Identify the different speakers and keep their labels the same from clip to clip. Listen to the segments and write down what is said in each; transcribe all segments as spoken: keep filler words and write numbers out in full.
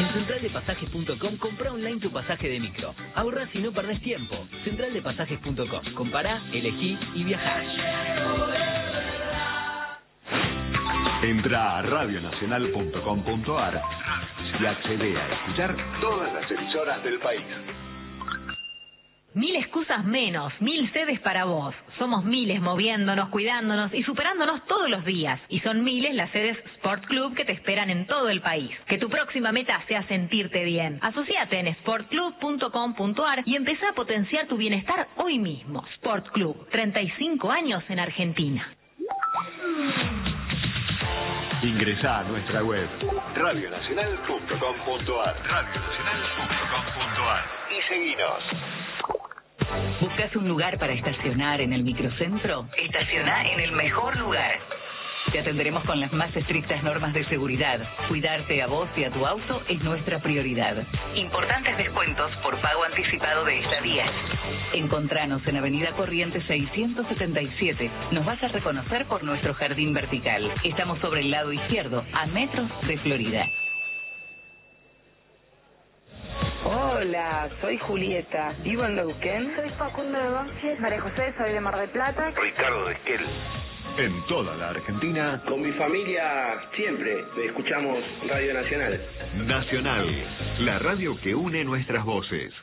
Speaker 1: En central de pasajes punto com compra online tu pasaje de micro. Ahorrás y no perdés tiempo. central de pasajes punto com. Compará, elegí y viajá.
Speaker 2: Entra a radio nacional punto com punto ar y accede a escuchar todas las emisoras del país.
Speaker 3: Mil excusas menos, mil sedes para vos. Somos miles moviéndonos, cuidándonos y superándonos todos los días. Y son miles las sedes Sport Club que te esperan en todo el país. Que tu próxima meta sea sentirte bien. Asociate en sport club punto com punto ar y empezá a potenciar tu bienestar hoy mismo. Sport Club, treinta y cinco años en Argentina.
Speaker 2: Ingresá a nuestra web radio nacional punto com punto ar radio nacional punto com punto ar y seguinos.
Speaker 4: ¿Buscas un lugar para estacionar en el microcentro? Estacioná en el mejor lugar. Te atenderemos con las más estrictas normas de seguridad. Cuidarte a vos y a tu auto es nuestra prioridad. Importantes descuentos por pago anticipado de estadías. Encontranos en Avenida Corrientes seiscientos setenta y siete. Nos vas a reconocer por nuestro jardín vertical. Estamos sobre el lado izquierdo, a metros de Florida.
Speaker 5: Hola, soy Julieta, vivo en Neuquén.
Speaker 6: Soy Facundo de Banfield. María José, soy de Mar del Plata.
Speaker 2: Ricardo de Esquel. En toda la Argentina.
Speaker 7: Con mi familia siempre escuchamos Radio Nacional.
Speaker 2: Nacional, la radio que une nuestras voces.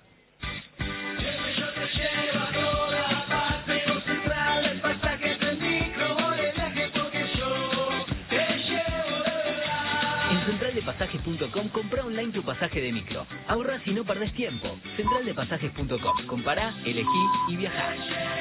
Speaker 1: En central de pasajes punto com compra online tu pasaje de micro. Ahorrás y no perdés tiempo. central de pasajes punto com. Compará, elegí y viajá.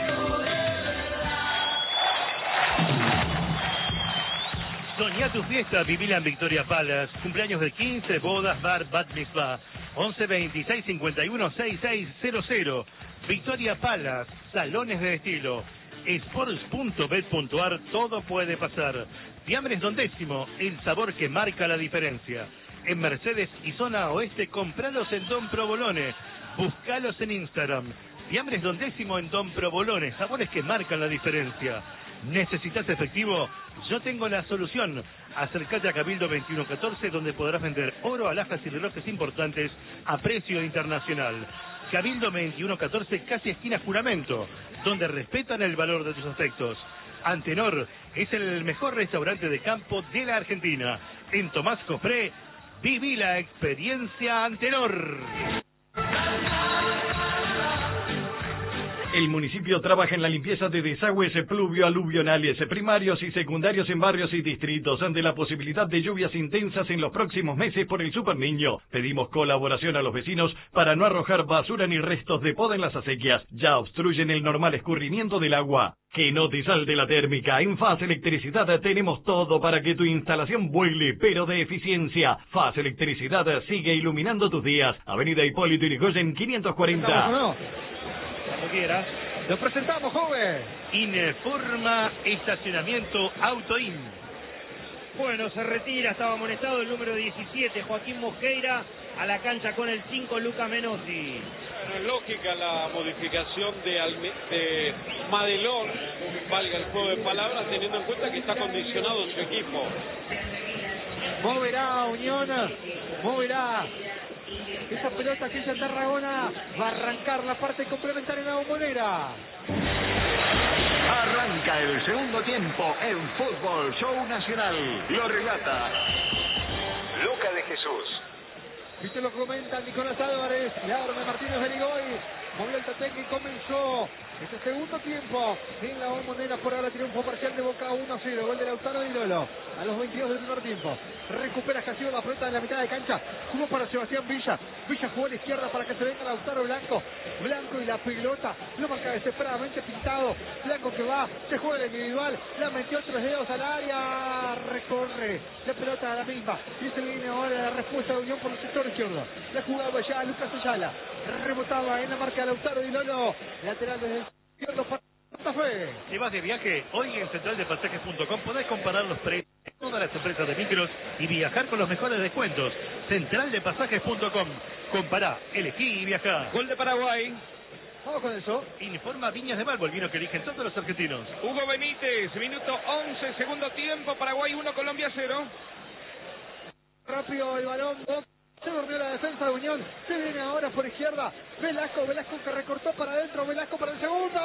Speaker 8: Soñá tu fiesta, vivila en Victoria Palace. Cumpleaños de quince, bodas, bar, bat mitzvah. once veintiséis cincuenta y uno sesenta y seis cero cero. Victoria Palace, salones de estilo. Sports punto bet punto ar, todo puede pasar. Fiambres Don Décimo, el sabor que marca la diferencia. En Mercedes y zona oeste, compralos en Don Provolone. Buscalos en Instagram. Fiambres Don Décimo en Don Provolone, sabores que marcan la diferencia. ¿Necesitas efectivo? Yo tengo la solución. Acércate a Cabildo veintiuno catorce, donde podrás vender oro, alhajas y relojes importantes a precio internacional. Cabildo veintiuno catorce, casi esquina Juramento, donde respetan el valor de tus afectos. Antenor es el mejor restaurante de campo de la Argentina. En Tomás Cofré, viví la experiencia Antenor.
Speaker 9: El municipio trabaja en la limpieza de desagües pluvio-aluvionales primarios y secundarios en barrios y distritos ante la posibilidad de lluvias intensas en los próximos meses por el Super Niño. Pedimos colaboración a los vecinos para no arrojar basura ni restos de poda en las acequias. Ya obstruyen el normal escurrimiento del agua. Que no te salte la térmica. En Faz Electricidad tenemos todo para que tu instalación vuele, pero de eficiencia. Faz Electricidad sigue iluminando tus días. Avenida Hipólito Yrigoyen quinientos cuarenta.
Speaker 8: Cuando quieras.
Speaker 10: Nos presentamos, joven.
Speaker 8: Informa Estacionamiento Autoin.
Speaker 10: Bueno, se retira, estaba amonestado el número diecisiete, Joaquín Mosqueira, a la cancha con el cinco, Luca Menossi.
Speaker 11: Bueno, es lógica la modificación de, Alme de Madelón, valga el juego de palabras, teniendo en cuenta que está condicionado su equipo.
Speaker 10: Moverá Unión, moverá. Esa pelota que es el Tarragona va a arrancar la parte complementaria de la Bombonera.
Speaker 2: Arranca el segundo tiempo en Fútbol Show Nacional. Lo relata Luca de Jesús.
Speaker 10: Y te lo comenta Nicolás Álvarez, Laura Martínez Berigoy. Movió el Tatengue y comenzó este segundo tiempo en la Bombonera. Por ahora triunfo parcial de Boca uno a cero. Gol de Lautaro Di Lolo a los veintidós del primer tiempo. Recupera Castillo la pelota en la mitad de cancha. Jugó para Sebastián Villa. Villa jugó a la izquierda para que se venga Lautaro Blanco. Blanco y la pelota. Lo marca desesperadamente Pintado. Blanco que va. Se juega el individual. La metió tres dedos al área. Recorre la pelota a la misma. Y se viene ahora la respuesta de Unión por el sector izquierdo. La jugaba ya Lucas Ayala. Rebotaba en la marca de Lautaro Di Lolo. Lateral desde el izquierdo para Santa Fe.
Speaker 8: Si vas de viaje, hoy en central de pasajes punto com podés comparar los precios de todas las empresas de micros y viajar con los mejores descuentos. central de pasajes punto com. Compará, elegí y viajá.
Speaker 11: Gol de Paraguay.
Speaker 10: Vamos con eso.
Speaker 8: Informa Viñas de Malvo, el vino que eligen todos los argentinos.
Speaker 11: Hugo Benítez, minuto once, segundo tiempo, Paraguay uno, Colombia cero.
Speaker 10: Rápido el balón, Se durmió la defensa de Unión. Se viene ahora por izquierda. Velasco, Velasco que recortó para adentro. Velasco para el segundo.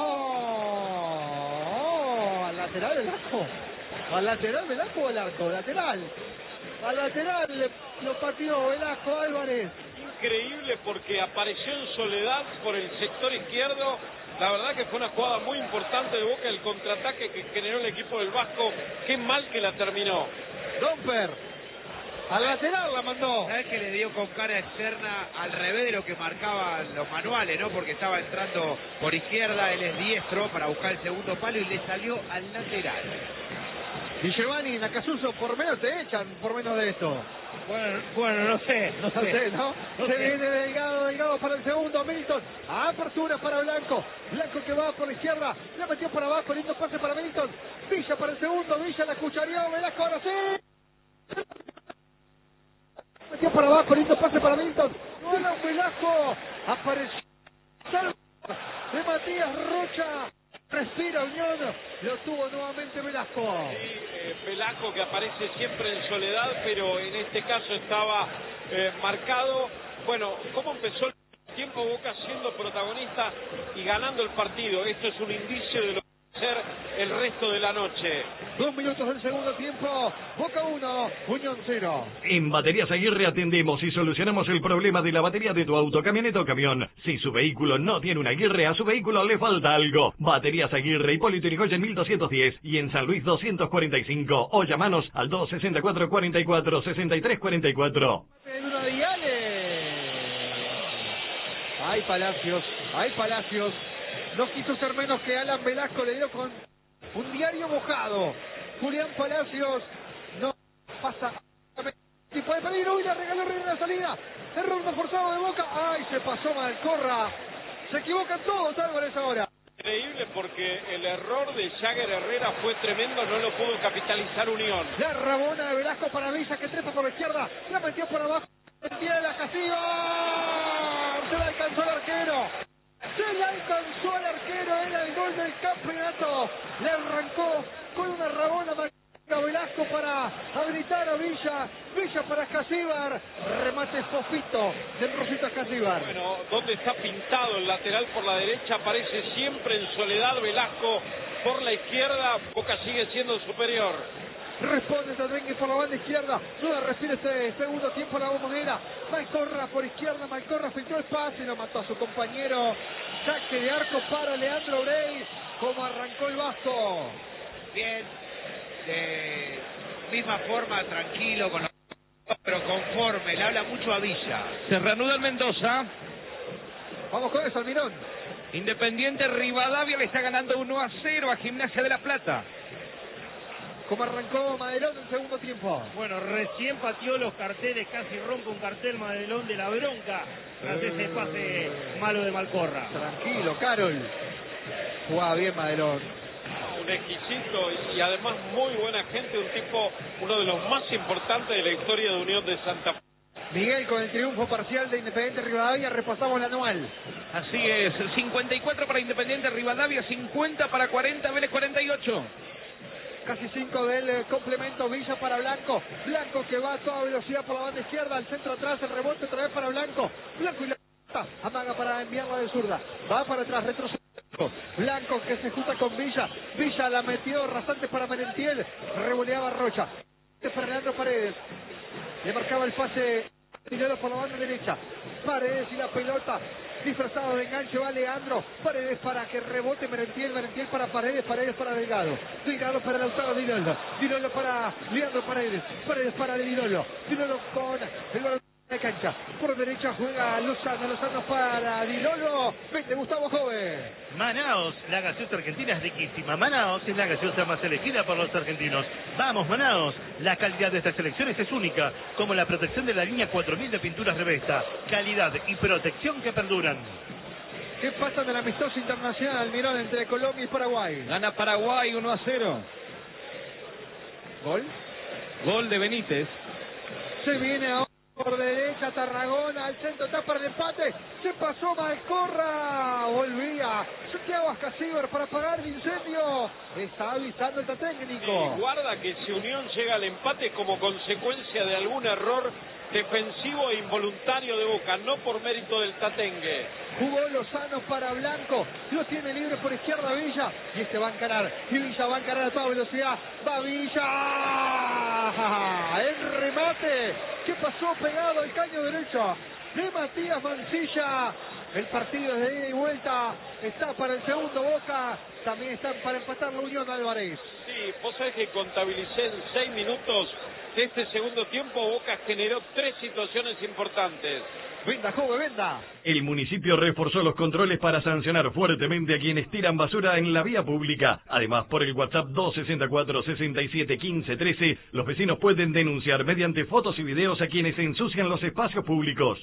Speaker 10: Oh, al lateral Velasco. Al lateral Velasco o al arco. Lateral. Al lateral le, lo pateó Velasco Álvarez.
Speaker 11: Increíble porque apareció en soledad por el sector izquierdo. La verdad que fue una jugada muy importante de Boca, el contraataque que generó el equipo del Vasco. Qué mal que la terminó.
Speaker 10: Domper. Al lateral la mandó.
Speaker 12: ¿Sabes que le dio con cara externa al revés de lo que marcaban los manuales, no? Porque estaba entrando por izquierda, él es diestro para buscar el segundo palo y le salió al lateral.
Speaker 10: Y Giovanni Nakasuso, por menos te echan, por menos de esto.
Speaker 12: Bueno, bueno, no sé, no,
Speaker 10: no sé, sé, ¿no?
Speaker 12: no
Speaker 10: Se
Speaker 12: sé.
Speaker 10: viene Delgado, Delgado para el segundo, Milton. Apertura para Blanco. Blanco que va por la izquierda, la metió para abajo, lindo pase para Milton. Villa para el segundo, Villa la cuchareó, Velasco ahora sí. Metió para abajo, lindo pase para Milton. Bueno, Velasco apareció de Matías Rocha. Respira Unión, lo tuvo nuevamente Velasco.
Speaker 11: Sí, eh, Velasco que aparece siempre en soledad, pero en este caso estaba eh, marcado. Bueno, ¿cómo empezó el tiempo? Boca siendo protagonista y ganando el partido. Esto es un indicio de lo que va a ser el resto de la noche.
Speaker 10: Dos minutos del segundo tiempo, Boca uno, Unión cero.
Speaker 9: En Baterías Aguirre atendemos y solucionamos el problema de la batería de tu auto, camioneta o camión. Si su vehículo no tiene una Aguirre, a su vehículo le falta algo. Baterías Aguirre, Hipólito Yrigoyen mil doscientos diez y en San Luis doscientos cuarenta y cinco. O llamanos al dos sesenta y cuatro, cuarenta y cuatro, sesenta y tres cuarenta y cuatro.
Speaker 10: Hay Palacios, hay Palacios. No quiso ser menos que Alan Velasco, le dio con un diario mojado. Julián Palacios no pasa. Si puede pedir, uy, le regaló en la salida. Error no forzado de Boca. Ay, se pasó Malcorra. Se equivocan todos, Álvarez ahora.
Speaker 11: Increíble porque el error de Jagger Herrera fue tremendo, no lo pudo capitalizar Unión.
Speaker 10: La rabona de Velasco para Villa que trepa por la izquierda. La metió por abajo. El pie de la Casilla. Se la alcanzó el arquero. Se le alcanzó al arquero, era el gol del campeonato. Le arrancó con una rabona a Velasco para habilitar a Villa. Villa para Casíbar. Remate fofito del Rosita Casíbar.
Speaker 11: Bueno, donde está pintado el lateral por la derecha, aparece siempre en soledad Velasco por la izquierda. Boca sigue siendo superior.
Speaker 10: Responde Tadrengue por la banda izquierda. Duda respira este segundo tiempo la bombonera. Malcorra por izquierda. Malcorra filtró el pase y lo mató a su compañero. Saque de arco para Leandro Brey. Como arrancó el Vasco.
Speaker 12: Bien. De misma forma, tranquilo, con los... pero conforme. Le habla mucho a Villa.
Speaker 13: Se reanuda el Mendoza.
Speaker 10: Vamos con eso, Almirón.
Speaker 13: Independiente Rivadavia le está ganando uno a cero a Gimnasia de la Plata.
Speaker 10: Como arrancó Madelón en segundo tiempo.
Speaker 14: Bueno, recién pateó los carteles, casi rompe un cartel Madelón de la bronca tras eh, ese pase malo de Malcorra.
Speaker 10: Tranquilo, Carol. Jugaba bien Madelón.
Speaker 11: Un exquisito y además muy buena gente, un tipo, uno de los más importantes de la historia de Unión de Santa Fe.
Speaker 10: Miguel, con el triunfo parcial de Independiente Rivadavia, repasamos la anual.
Speaker 13: Así es, cincuenta y cuatro para Independiente Rivadavia, cincuenta para cuarenta, Vélez cuarenta y ocho.
Speaker 10: Casi cinco del eh, complemento, Villa para Blanco. Blanco que va a toda velocidad por la banda izquierda, al centro atrás, el rebote otra vez para Blanco. Blanco y la amaga para enviarla de zurda. Va para atrás, retrocede. Blanco que se junta con Villa. Villa la metió rasante para Merentiel. Revoleaba Rocha. Para Leandro Paredes. Le marcaba el pase Dinero por la banda derecha. Paredes y la pelota. Disfrazado de enganche va Leandro. Paredes para que rebote Merentiel. Merentiel para Paredes. Paredes para Delgado. Delgado para Lautaro Dinolo. Dinolo para Leandro Paredes. Paredes para Dinolo. Dinolo con el balón de cancha. Por derecha juega Lozano. Lozano para Dinolo. Vente Gustavo Joven.
Speaker 8: Manaos, la gaseosa argentina es riquísima. Manaos es la gaseosa más elegida por los argentinos. Vamos, Manaos. La calidad de estas selecciones es única, como la protección de la línea cuatro mil de pinturas Revesta. Calidad y protección que perduran.
Speaker 10: ¿Qué pasa en el amistoso internacional, Mirón, entre Colombia y Paraguay?
Speaker 13: Gana Paraguay uno a cero.
Speaker 10: ¿Gol?
Speaker 13: Gol de Benítez.
Speaker 10: Se viene ahora por derecha, Tarragona, al centro, está para el empate, se pasó Malcorra, volvía Santiago Ascasíbar para apagar el incendio, está avisando el técnico.
Speaker 11: Y guarda que si Unión llega al empate como consecuencia de algún error defensivo e involuntario de Boca, no por mérito del tatengue.
Speaker 10: Jugó Lozano para Blanco, lo tiene libre por izquierda Villa, y este va a encarar, y Villa va a encarar a toda velocidad, va Villa, el remate, que pasó pegado al caño derecho de Matías Mancilla. El partido es de ida y vuelta, está para el segundo Boca, también están para empatar la Unión Álvarez.
Speaker 11: Sí, vos sabés que contabilicé en seis minutos de este segundo tiempo, Boca generó tres situaciones importantes.
Speaker 10: Venda, joven, venda.
Speaker 9: El municipio reforzó los controles para sancionar fuertemente a quienes tiran basura en la vía pública. Además, por el WhatsApp dos sesenta y cuatro, sesenta y siete, quince, trece, los vecinos pueden denunciar mediante fotos y videos a quienes ensucian los espacios públicos.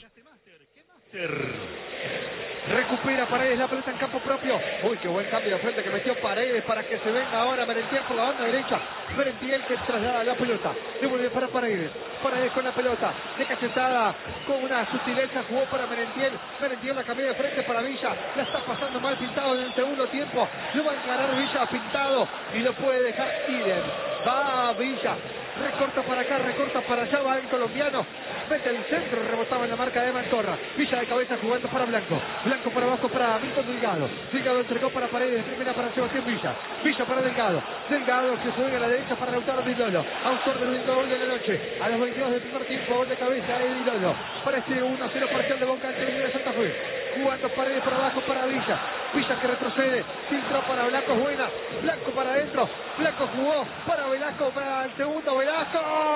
Speaker 10: Recupera Paredes la pelota en campo propio. Uy, qué buen cambio de frente que metió Paredes para que se venga ahora Merentiel por la banda derecha. Merentiel que traslada la pelota. Devuelve para Paredes. Paredes con la pelota. De cachetada con una sutileza jugó para Merentiel. Merentiel la cambió de frente para Villa. La está pasando mal Pintado en el segundo tiempo. Lo va a encarar Villa Pintado y lo puede dejar Idem. Va Villa. Recorta para acá, recorta para allá, va el colombiano. Mete el centro, rebotaba en la marca de Mantorra. Villa de cabeza jugando para Blanco. Blanco para abajo para Milton Delgado. Delgado entregó para Paredes, primera para Sebastián Villa. Villa para Delgado. Delgado que se juega a la derecha para Lautaro Di Lolo. Autor del único gol de la noche. A los veintidós del primer tiempo, gol de cabeza de Di Lolo. Para este uno a cero parcial de Boca ante el de Santa Fe. Jugando Paredes para abajo para Villa. Villa que retrocede. Filtró para Blanco, buena. Blanco para adentro. Blanco jugó para Velasco, para el segundo Velasco.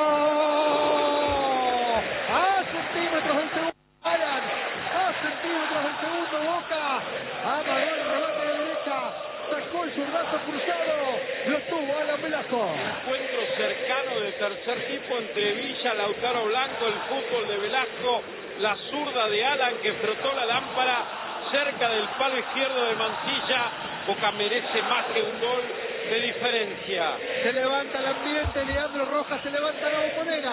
Speaker 10: A centímetros del segundo Alan. A centímetros del segundo Boca. Amagó el remate de derecha. Sacó el zurdazo cruzado. Lo tuvo Alan Velasco.
Speaker 11: Encuentro cercano de tercer tipo entre Villa, Lautaro Blanco, el fútbol de Velasco, la zurda de Alan que frotó la lámpara cerca del palo izquierdo de Mancilla. Boca merece más que un gol de diferencia.
Speaker 10: Se levanta el ambiente, Leandro Rojas, se levanta la bombonera.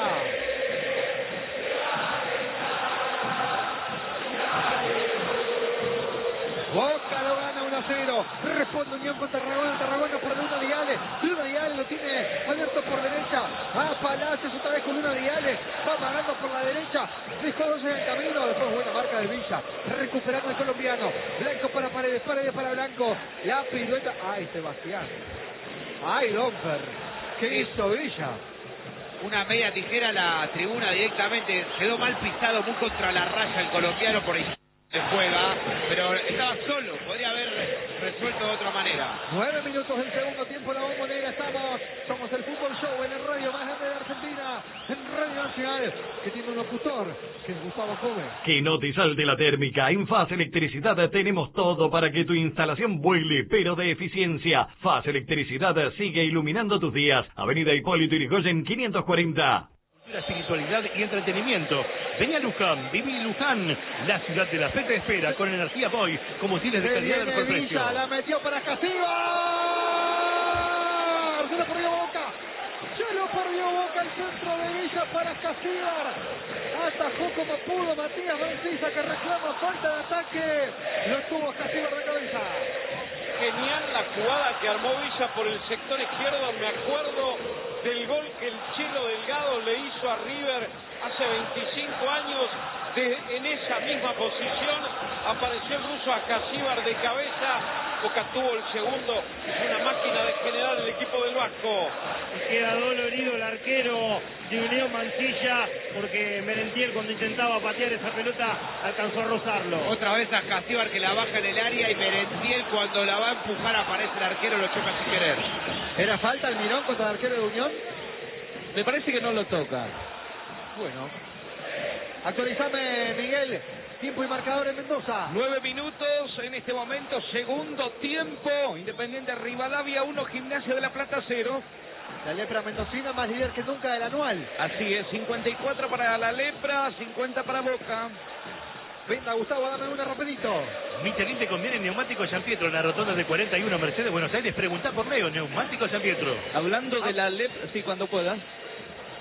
Speaker 10: Boca lo gana uno a cero. Responde Unión con Tarragona. Tarragona por Luna Diales. Luna Diales lo tiene abierto por derecha. A Palacios otra vez con Luna Diales. Va pagando por la derecha. Dejó dos en el camino. Después buena marca de Villa. Recuperando el colombiano. Blanco para Paredes. Paredes para Blanco. La pirueta. Ay, Sebastián. Ay, Donfer. ¿Qué hizo Villa?
Speaker 12: Una media tijera a la tribuna directamente. Quedó mal pisado, muy contra la raya el colombiano por ahí. Se juega, pero estaba solo, podría haber resuelto de otra manera.
Speaker 10: Nueve minutos del segundo tiempo, la bombonera, estamos, somos el Fútbol Show en el radio más grande de Argentina, en Radio Nacional, que tiene un locutor, que es Gustavo Joven.
Speaker 9: Que no te salte la térmica, en Faz Electricidad tenemos todo para que tu instalación vuele, pero de eficiencia. Faz Electricidad sigue iluminando tus días, Avenida Hipólito Yrigoyen quinientos cuarenta.
Speaker 8: Espiritualidad y entretenimiento. Vení a Luján, viví Luján, la ciudad de la fe te espera con energía Boy, combustibles de calidad de mejor precio.
Speaker 10: La metió para Castillo. Se lo perdió Boca. Se lo perdió Boca el centro de Villa para Castillar. Atajó como pudo Matías Mancilla que reclama falta de ataque. Lo tuvo Castillar de cabeza.
Speaker 11: Genial la jugada que armó Villa por el sector izquierdo. Me acuerdo del gol que el Chelo Delgado le hizo a River hace veinticinco años. De, en esa misma posición apareció el ruso Acasíbar de cabeza. Boca tuvo el segundo. Es una máquina de generar el equipo del Vasco.
Speaker 14: Queda dolorido el arquero de Unión Mancilla porque Merentiel cuando intentaba patear esa pelota alcanzó a rozarlo.
Speaker 12: Otra vez a Casíbar que la baja en el área y Merentiel cuando la va a empujar aparece el arquero, lo choca sin querer.
Speaker 10: ¿Era falta el mirón contra el arquero de Unión?
Speaker 13: Me parece que no lo toca.
Speaker 10: Bueno. Actualizame, Miguel. Tiempo y marcador en Mendoza.
Speaker 13: Nueve minutos en este momento, segundo tiempo. Independiente Rivadavia uno, Gimnasia de la Plata cero.
Speaker 10: La Lepra mendocina más líder que nunca del anual.
Speaker 13: Así es, cincuenta y cuatro para la Lepra, cincuenta para Boca.
Speaker 10: Venga, Gustavo, dame una rapidito.
Speaker 8: Michelin te conviene neumático San Pietro en la rotonda de cuarenta y uno Mercedes Buenos Aires. Preguntá por Leo, neumático San Pietro.
Speaker 13: Hablando de la Lepra, sí, cuando puedas.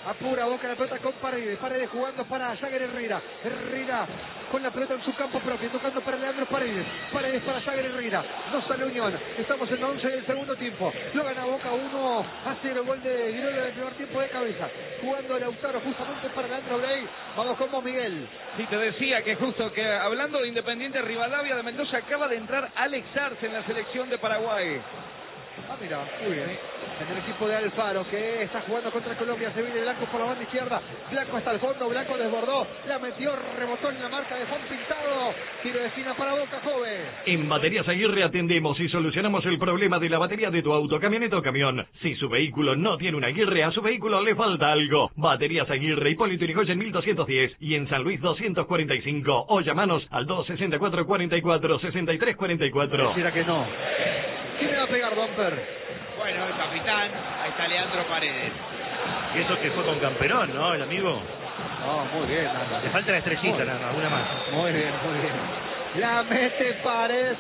Speaker 10: Apura Boca la pelota con Paredes. Paredes jugando para Jagger Herrera. Herrera con la pelota en su campo propio, tocando para Leandro Paredes. Paredes para Jagger Herrera. No sale Unión. Estamos en la once del segundo tiempo. Lo gana Boca uno a cero. Gol de Giroldo del primer tiempo de cabeza. Jugando Lautaro justamente para Leandro Bley. Vamos con vos, Miguel.
Speaker 13: Sí, te decía que justo que hablando de Independiente Rivadavia de Mendoza, acaba de entrar Alex Arce en la selección de Paraguay.
Speaker 10: Ah, mira, muy bien. En el equipo de Alfaro, que está jugando contra Colombia, se viene Blanco por la banda izquierda. Blanco hasta el fondo, Blanco desbordó, la metió, rebotó en la marca de Juan Pintado. Tiro de esquina para Boca, joven.
Speaker 9: En Baterías Aguirre atendemos y solucionamos el problema de la batería de tu auto, camioneta o camión. Si su vehículo no tiene una Aguirre, a su vehículo le falta algo. Baterías Aguirre, Hipólito Yrigoyen mil doscientos diez y en San Luis doscientos cuarenta y cinco. O llamanos al dos sesenta y cuatro, cuarenta y cuatro, sesenta y tres cuarenta y cuatro.
Speaker 10: Pareciera que no. ¿Quién le va a pegar, Domper?
Speaker 12: Bueno, el capitán, ahí está Leandro Paredes.
Speaker 8: Y eso que fue con Camperón, ¿no? El amigo.
Speaker 10: No, muy bien.
Speaker 8: Le falta la estrellita, nada más, una más.
Speaker 10: Muy bien, muy bien. La mete Paredes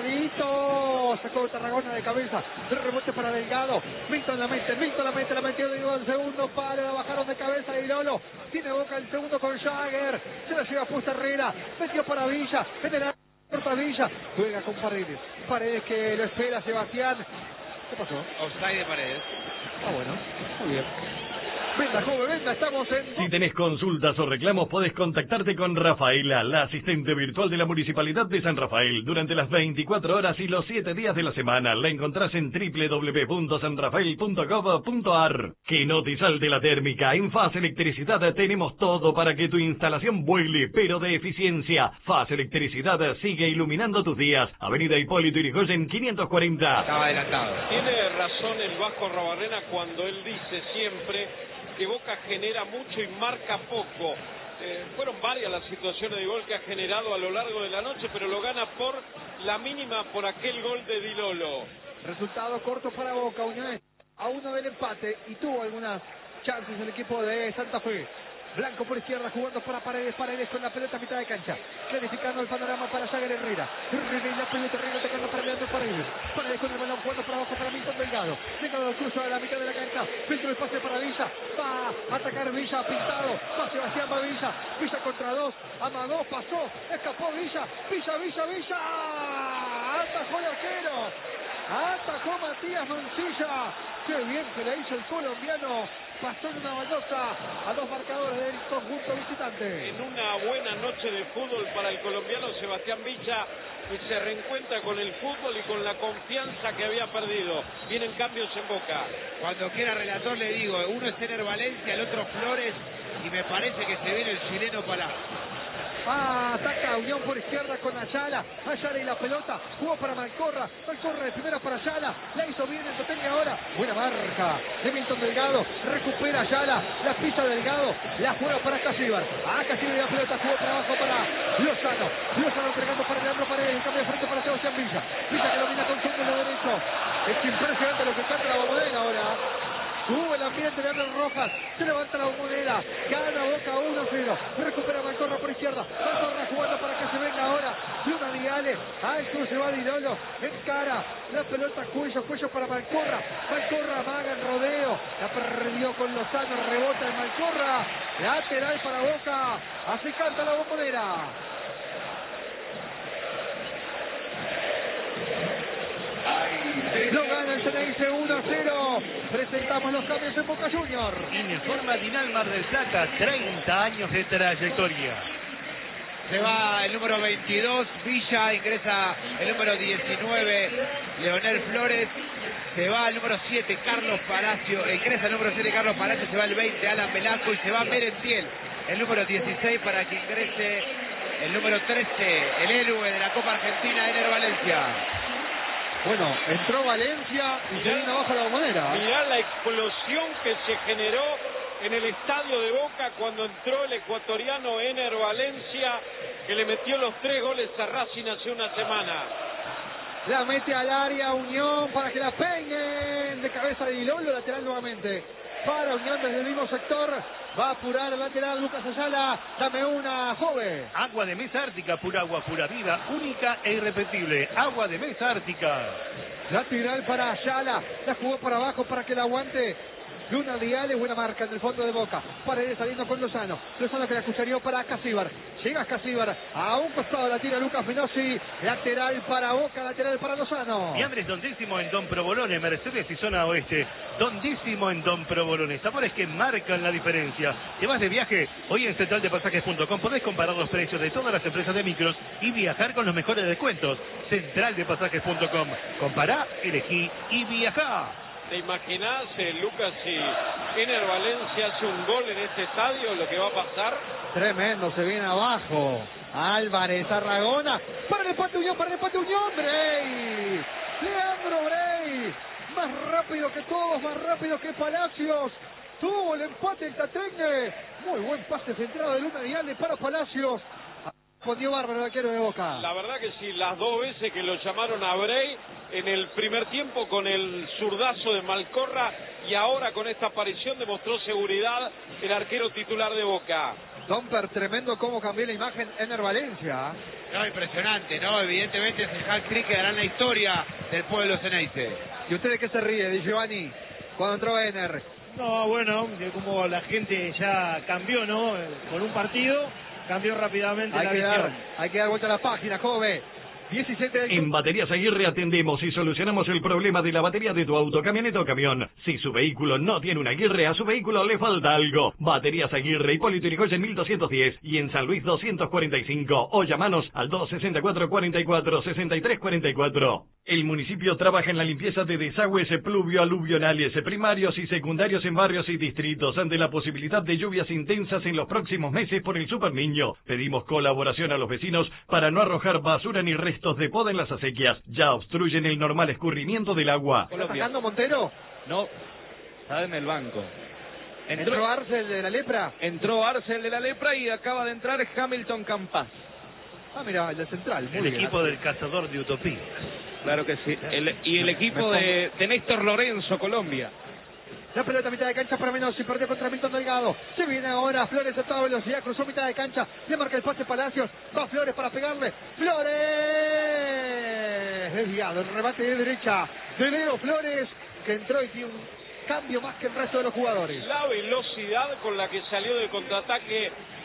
Speaker 10: cerradito. Sacó Tarragona de cabeza. El rebote para Delgado. Milton la mete, Milton la mete, la metió Diego el segundo palo. La bajaron de cabeza y Lolo. Tiene Boca el segundo con Jagger. Se la lleva puesta Herrera. Metió para Villa. General corta Villa. Juega con Paredes. Paredes que lo espera Sebastián. ¿Qué pasó?
Speaker 12: Offside de Paredes.
Speaker 10: Ah, bueno. Muy bien. Venga, joven, venga, estamos en...
Speaker 9: Si tenés consultas o reclamos, podés contactarte con Rafaela, la asistente virtual de la Municipalidad de San Rafael, durante las veinticuatro horas y los siete días de la semana. La encontrás en doble u doble u doble u punto san rafael punto gov punto ar. Que no te salte la térmica. En Faz Electricidad tenemos todo para que tu instalación vuele, pero de eficiencia. Faz Electricidad sigue iluminando tus días. Avenida Hipólito Yrigoyen quinientos cuarenta.
Speaker 12: Estaba adelantado.
Speaker 11: Tiene razón el Vasco Rabarrena cuando él dice siempre que Boca genera mucho y marca poco. Eh, fueron varias las situaciones de gol que ha generado a lo largo de la noche, pero lo gana por la mínima, por aquel gol de Di Lolo.
Speaker 10: Resultado corto para Boca, Unión a uno del empate y tuvo algunas chances el equipo de Santa Fe. Blanco por izquierda jugando para Paredes, Paredes con la pelota a mitad de cancha, clarificando el panorama para Jagger Herrera. Herrera y la pelota, Herrera tocando para Leandro Paredes. Paredes con el balón jugando para abajo para Milton Delgado. Delgado cruza a la mitad de la cancha, filtro el pase para Villa, va a atacar Villa, Pintado, va Sebastián, va Villa, Villa contra dos, amagó, pasó, escapó Villa, Villa, Villa, Villa, atajó el arquero, atajó Matías Mancilla. Qué bien que le hizo el colombiano. Pasó en una baldosa a dos marcadores del conjunto visitante.
Speaker 11: En una buena noche de fútbol para el colombiano Sebastián Villa, que se reencuentra con el fútbol y con la confianza que había perdido. Vienen cambios en Boca.
Speaker 12: Cuando quiera relator le digo, uno es Ener Valencia, el otro Flores, y me parece que se viene el chileno Palá.
Speaker 10: Ah, ataca Unión por izquierda con Ayala. Ayala y la pelota. Jugó para Malcorra. Malcorra de primera para Ayala. La hizo bien el Totengue ahora. Buena marca de Milton Delgado. Recupera Ayala. La pisa Delgado. La juega para Casíbar. Ah, Casíbar y la pelota. Jugó para abajo para Lozano. Lozano entregando para Leandro Paredes. En cambio de frente para Sebastián Villa. Villa que domina con su dedo derecho. Es impresionante lo que canta la Bombonera ahora. Sube el ambiente de Abel Rojas, se levanta la Bombonera, gana Boca uno a cero, recupera Malcorra por izquierda, Malcorra jugando para que se venga ahora, Luna Viale, al cruce va Di Lolo, encara, la pelota cuello, cuello para Malcorra, Malcorra amaga en rodeo, la perdió con Lozano, rebota de Malcorra, lateral para Boca, así canta la Bombonera. Lo gana el Ceneice uno a cero. Presentamos los cambios en Boca Junior.
Speaker 8: Informa Dinal Mar del Plata, treinta años de trayectoria.
Speaker 12: Se va el número veintidós, Villa, ingresa el número diecinueve, Leonel Flores. Se va el número siete, Carlos Palacio, ingresa el número siete, Carlos Palacio. Se va el veinte, Alan Velasco, y se va Merentiel, el número dieciséis, para que ingrese el número trece, el héroe de la Copa Argentina, Ener Valencia.
Speaker 10: Bueno, entró Valencia y se vino abajo la Bombonera.
Speaker 11: Mirá la explosión que se generó en el estadio de Boca cuando entró el ecuatoriano Ener Valencia, que le metió los tres goles a Racing hace una semana.
Speaker 10: La mete al área Unión para que la peguen de cabeza de Di Lolo, lateral nuevamente. Para Unión desde el mismo sector. Va a apurar el lateral Lucas Ayala. Dame una, joven.
Speaker 8: Agua de Mesa Ártica, pura agua, pura vida, única e irrepetible. Agua de Mesa Ártica.
Speaker 10: Lateral para Ayala. La jugó para abajo para que la aguante Luna Viale, buena marca en el fondo de Boca. Paredes saliendo con Lozano. Lozano que la cuchareó para Casíbar. Llega Casíbar. A un costado la tira Lucas Menossi. Lateral para Boca, lateral para Lozano.
Speaker 8: Y Andrés, dondísimo en Don Provolone, Mercedes y zona oeste. Dondísimo en Don Provolone. Sabores que marcan la diferencia. Te vas de viaje, hoy en central de pasajes punto com podés comparar los precios de todas las empresas de micros y viajar con los mejores descuentos. central de pasajes punto com. Compará, elegí y viajá.
Speaker 11: ¿Te imaginás, eh, Lucas, si Ener Valencia hace un gol en este estadio, lo que va a pasar?
Speaker 10: Tremendo, se viene abajo. Álvarez, Arragona. Para el empate Unión, para el empate Unión. Bray. Leandro Bray. Más rápido que todos, más rápido que Palacios. Tuvo el empate el Tatengue. Muy buen pase centrado de Luna Viale para Palacios. Respondió bárbaro el arquero de Boca.
Speaker 11: La verdad que sí, las dos veces que lo llamaron a Bray, en el primer tiempo con el zurdazo de Malcorra y ahora con esta aparición demostró seguridad el arquero titular de Boca.
Speaker 10: Domper, tremendo cómo cambió la imagen Ener Valencia.
Speaker 12: No, impresionante, ¿no? Evidentemente es el hat-trick que dará en la historia del pueblo Ceneice.
Speaker 10: ¿Y usted de qué se ríe, Di Giovanni, cuando entró Ener?
Speaker 14: No, bueno, de cómo la gente ya cambió, ¿no? Con un partido, cambió rápidamente
Speaker 10: hay
Speaker 14: la
Speaker 10: que
Speaker 14: visión.
Speaker 10: dar, hay que dar vuelta a la página, joven. diecisiete de...
Speaker 9: En Baterías Aguirre atendemos y solucionamos el problema de la batería de tu auto, camioneta o camión. Si su vehículo no tiene una Aguirre, a su vehículo le falta algo. Baterías Aguirre, Hipólito Yrigoyen mil doscientos diez y en San Luis doscientos cuarenta y cinco. O llamanos al dos sesenta y cuatro, cuarenta y cuatro, sesenta y tres cuarenta y cuatro. El municipio trabaja en la limpieza de desagües pluvio-aluvionales primarios y secundarios en barrios y distritos ante la posibilidad de lluvias intensas en los próximos meses por el Super Niño. Pedimos colaboración a los vecinos para no arrojar basura ni restos de poda en las acequias. Ya obstruyen el normal escurrimiento del agua.
Speaker 10: ¿Está sacando Montero?
Speaker 13: No, está en el banco.
Speaker 10: ¿Entró, ¿Entró Arcel de la Lepra?
Speaker 13: Entró Arcel de la Lepra y acaba de entrar Hamilton Campas.
Speaker 10: Ah, mira, el de Central.
Speaker 8: El
Speaker 10: bien,
Speaker 8: equipo del cazador de utopías.
Speaker 13: Claro que sí. El, y el equipo de, de Néstor Lorenzo, Colombia.
Speaker 10: La pelota a mitad de cancha para Menossi, perdió contra Milton Delgado. Se viene ahora Flores a toda velocidad, cruzó mitad de cancha, le marca el pase Palacios, va Flores para pegarle. ¡Flores! Desviado, el remate de derecha de Leo Flores, que entró y tiene un cambio más que el resto de los jugadores.
Speaker 11: La velocidad con la que salió del contraataque